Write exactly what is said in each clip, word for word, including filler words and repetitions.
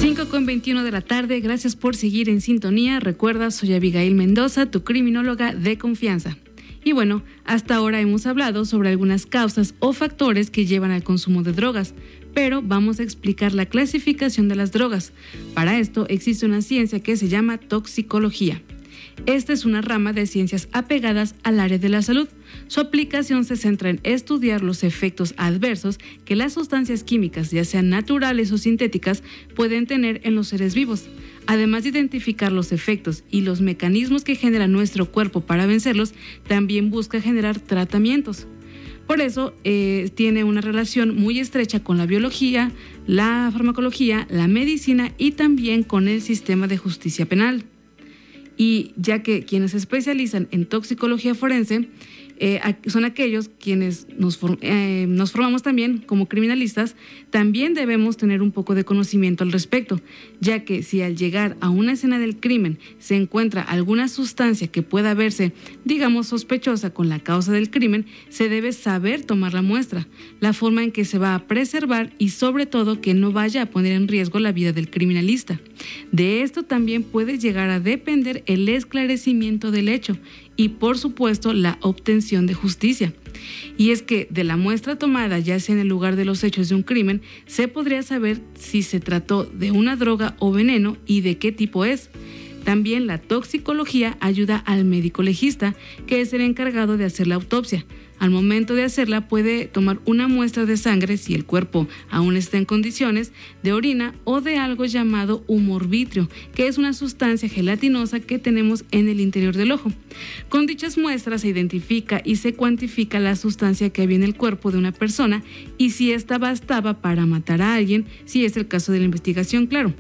cinco con veintiuno de la tarde, gracias por seguir en sintonía. Recuerda, soy Abigail Mendoza, tu criminóloga de confianza. Y bueno, hasta ahora hemos hablado sobre algunas causas o factores que llevan al consumo de drogas, pero vamos a explicar la clasificación de las drogas. Para esto existe una ciencia que se llama toxicología. Esta es una rama de ciencias apegadas al área de la salud. Su aplicación se centra en estudiar los efectos adversos que las sustancias químicas, ya sean naturales o sintéticas, pueden tener en los seres vivos. Además de identificar los efectos y los mecanismos que genera nuestro cuerpo para vencerlos, también busca generar tratamientos. Por eso eh, tiene una relación muy estrecha con la biología, la farmacología, la medicina y también con el sistema de justicia penal. Y ya que quienes se especializan en toxicología forense eh, son aquellos quienes nos, eh, nos formamos también como criminalistas, también debemos tener un poco de conocimiento al respecto, ya que si al llegar a una escena del crimen se encuentra alguna sustancia que pueda verse, digamos, sospechosa con la causa del crimen, se debe saber tomar la muestra, la forma en que se va a preservar y sobre todo que no vaya a poner en riesgo la vida del criminalista. De esto también puede llegar a depender el esclarecimiento del hecho y, por supuesto, la obtención de justicia. Y es que de la muestra tomada, ya sea en el lugar de los hechos de un crimen, se podría saber si se trató de una droga o veneno y de qué tipo es. También la toxicología ayuda al médico legista, que es el encargado de hacer la autopsia. Al momento de hacerla puede tomar una muestra de sangre, si el cuerpo aún está en condiciones, de orina o de algo llamado humor vítreo, que es una sustancia gelatinosa que tenemos en el interior del ojo. Con dichas muestras se identifica y se cuantifica la sustancia que había en el cuerpo de una persona y si ésta bastaba para matar a alguien, si es el caso de la investigación, claro,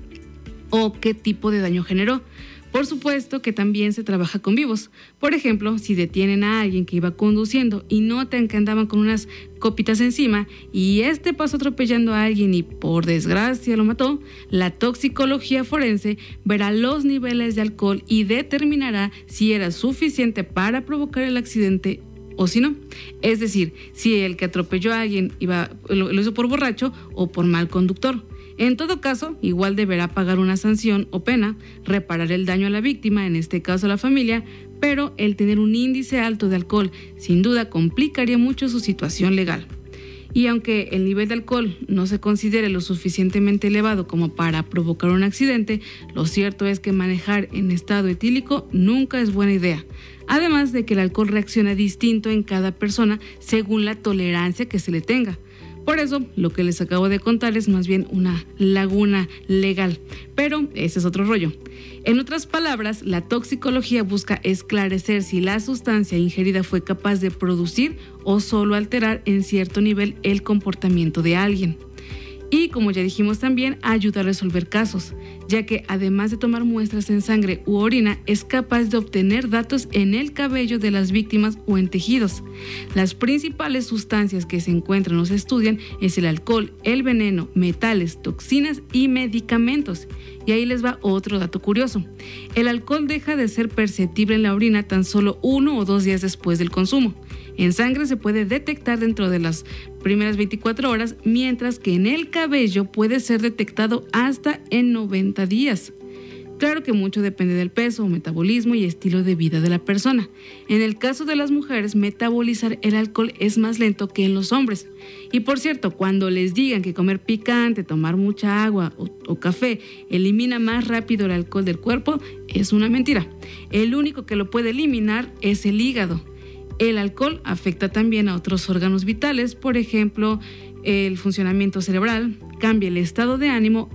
o qué tipo de daño generó. Por supuesto que también se trabaja con vivos. Por ejemplo, si detienen a alguien que iba conduciendo y notan que andaban con unas copitas encima y este pasó atropellando a alguien y por desgracia lo mató, la toxicología forense verá los niveles de alcohol y determinará si era suficiente para provocar el accidente o si no. Es decir, si el que atropelló a alguien iba, lo, lo hizo por borracho o por mal conductor. En todo caso, igual deberá pagar una sanción o pena, reparar el daño a la víctima, en este caso a la familia, pero el tener un índice alto de alcohol sin duda complicaría mucho su situación legal. Y aunque el nivel de alcohol no se considere lo suficientemente elevado como para provocar un accidente, lo cierto es que manejar en estado etílico nunca es buena idea. Además de que el alcohol reacciona distinto en cada persona según la tolerancia que se le tenga. Por eso, lo que les acabo de contar es más bien una laguna legal, pero ese es otro rollo. En otras palabras, la toxicología busca esclarecer si la sustancia ingerida fue capaz de producir o solo alterar en cierto nivel el comportamiento de alguien. Y, como ya dijimos también, ayuda a resolver casos, ya que además de tomar muestras en sangre u orina, es capaz de obtener datos en el cabello de las víctimas o en tejidos. Las principales sustancias que se encuentran o se estudian es el alcohol, el veneno, metales, toxinas y medicamentos. Y ahí les va otro dato curioso. El alcohol deja de ser perceptible en la orina tan solo uno o dos días después del consumo. En sangre se puede detectar dentro de las primeras veinticuatro horas, mientras que en el cabello puede ser detectado hasta en noventa días. Claro que mucho depende del peso, metabolismo y estilo de vida de la persona. En el caso de las mujeres, metabolizar el alcohol es más lento que en los hombres. Y por cierto, cuando les digan que comer picante, tomar mucha agua o, o café elimina más rápido el alcohol del cuerpo, es una mentira. El único que lo puede eliminar es el hígado. El alcohol afecta también a otros órganos vitales, por ejemplo, el funcionamiento cerebral, cambia el estado de ánimo